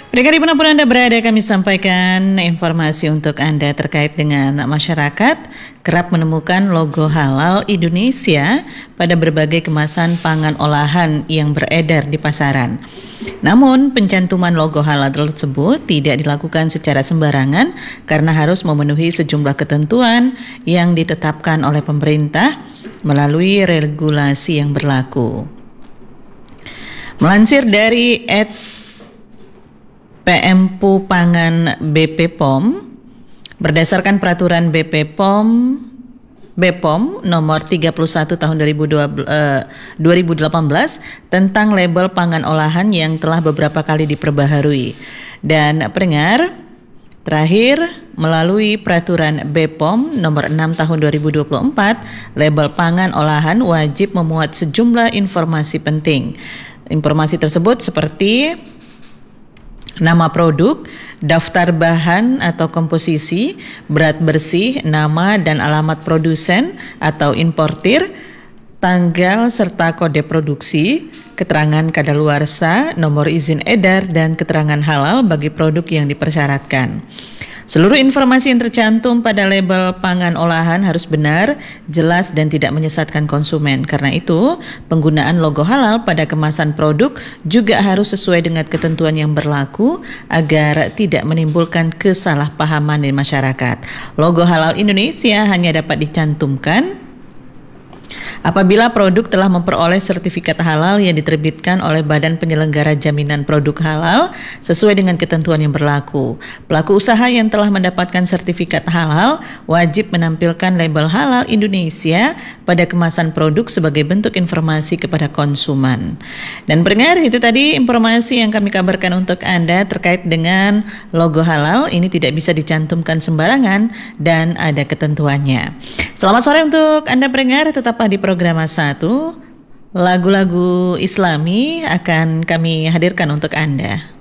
Pendengar dimanapun Anda berada, kami sampaikan informasi untuk Anda terkait dengan masyarakat kerap menemukan logo halal Indonesia pada berbagai kemasan pangan olahan yang beredar di pasaran. Namun, pencantuman logo halal tersebut tidak dilakukan secara sembarangan karena harus memenuhi sejumlah ketentuan yang ditetapkan oleh pemerintah melalui regulasi yang berlaku. Melansir dari PMPU Pangan BP POM, berdasarkan peraturan BPOM nomor 31 tahun 2018 tentang label pangan olahan yang telah beberapa kali diperbaharui. Dan pendengar, terakhir melalui peraturan BPOM nomor 6 tahun 2024, label pangan olahan wajib memuat sejumlah informasi penting. Informasi tersebut seperti nama produk, daftar bahan atau komposisi, berat bersih, nama dan alamat produsen atau importir, tanggal serta kode produksi, keterangan kadaluarsa, nomor izin edar, dan keterangan halal bagi produk yang dipersyaratkan. Seluruh informasi yang tercantum pada label pangan olahan harus benar, jelas, dan tidak menyesatkan konsumen. Karena itu, penggunaan logo halal pada kemasan produk juga harus sesuai dengan ketentuan yang berlaku agar tidak menimbulkan kesalahpahaman di masyarakat. Logo halal Indonesia hanya dapat dicantumkan apabila produk telah memperoleh sertifikat halal yang diterbitkan oleh Badan Penyelenggara Jaminan Produk Halal sesuai dengan ketentuan yang berlaku. Pelaku usaha yang telah mendapatkan sertifikat halal wajib menampilkan label halal Indonesia pada kemasan produk sebagai bentuk informasi kepada konsumen. Dan pendengar, itu tadi informasi yang kami kabarkan untuk Anda terkait dengan logo halal. Ini tidak bisa dicantumkan sembarangan dan ada ketentuannya. Selamat sore untuk Anda pendengar, tetaplah di program 1. Lagu-lagu Islami akan kami hadirkan untuk Anda.